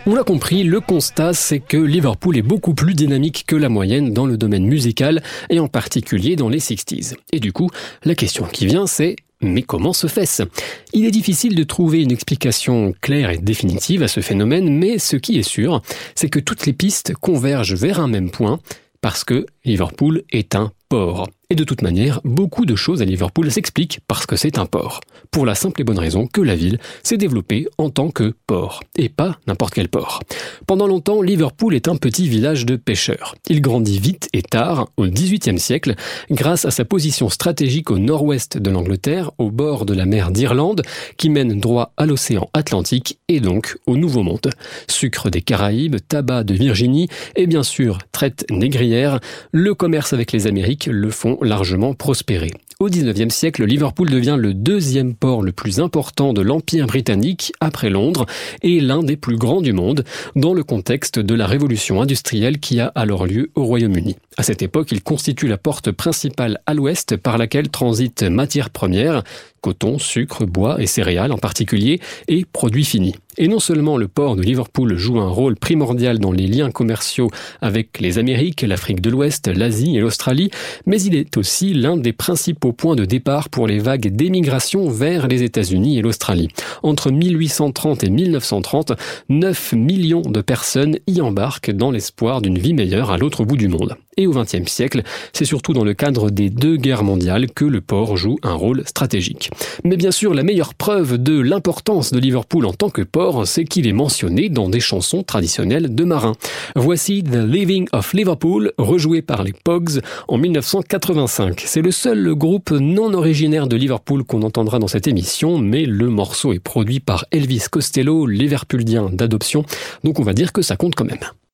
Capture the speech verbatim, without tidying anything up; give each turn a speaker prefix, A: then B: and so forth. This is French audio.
A: On l'a compris, le constat c'est que Liverpool est beaucoup plus dynamique que la moyenne dans le domaine musical et en particulier dans les sixties. Et du coup, la question qui vient c'est mais comment se fait-ce ? Il est difficile de trouver une explication claire et définitive à ce phénomène, mais ce qui est sûr, c'est que toutes les pistes convergent vers un même point, parce que Liverpool est un port. Et de toute manière, beaucoup de choses à Liverpool s'expliquent parce que c'est un port. Pour la simple et bonne raison que la ville s'est développée en tant que port, et pas n'importe quel port. Pendant longtemps, Liverpool est un petit village de pêcheurs. Il grandit vite et tard, au dix-huitième siècle, grâce à sa position stratégique au nord-ouest de l'Angleterre, au bord de la mer d'Irlande, qui mène droit à l'océan Atlantique et donc au Nouveau Monde. Sucre des Caraïbes, tabac de Virginie et bien sûr traite négrière, le commerce avec les Amériques le font largement prospérer. Au dix-neuvième siècle, Liverpool devient le deuxième port le plus important de l'Empire britannique après Londres et l'un des plus grands du monde dans le contexte de la révolution industrielle qui a alors lieu au Royaume-Uni. À cette époque, il constitue la porte principale à l'ouest par laquelle transitent matières premières, coton, sucre, bois et céréales en particulier, et produits finis. Et non seulement le port de Liverpool joue un rôle primordial dans les liens commerciaux avec les Amériques, l'Afrique de l'Ouest, l'Asie et l'Australie, mais il est aussi l'un des principaux points de départ pour les vagues d'émigration vers les États-Unis et l'Australie. Entre mille huit cent trente et mille neuf cent trente, neuf millions de personnes y embarquent dans l'espoir d'une vie meilleure à l'autre bout du monde. Et au vingtième siècle, c'est surtout dans le cadre des deux guerres mondiales que le port joue un rôle stratégique. Mais bien sûr, la meilleure preuve de l'importance de Liverpool en tant que port, c'est qu'il est mentionné dans des chansons traditionnelles de marins. Voici The Living of Liverpool, rejoué par les Pogues en mille neuf cent quatre-vingt-cinq. C'est le seul groupe non originaire de Liverpool qu'on entendra dans cette émission, mais le morceau est produit par Elvis Costello, liverpuldien d'adoption, donc on va dire que ça compte quand même.